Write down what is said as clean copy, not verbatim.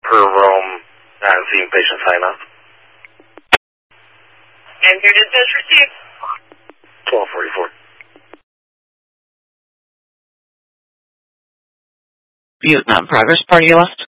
per room, not seeing patient sign up. And your dispatch received. 1244. Butte, not in progress. Party you left?